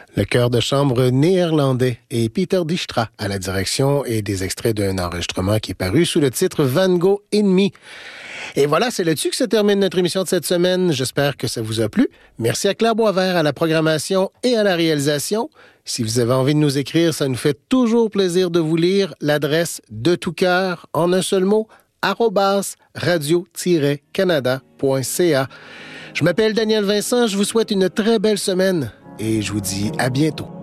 Le chœur de chambre néerlandais et Peter Dijkstra à la direction et des extraits d'un enregistrement qui est paru sous le titre Van Gogh in Me. Et voilà, c'est là-dessus que se termine notre émission de cette semaine. J'espère que ça vous a plu. Merci à Claire Boisvert à la programmation et à la réalisation. Si vous avez envie de nous écrire, ça nous fait toujours plaisir de vous lire. L'adresse de tout cœur, en un seul mot, @radio-canada.ca. Je m'appelle Daniel Vincent, je vous souhaite une très belle semaine et je vous dis à bientôt.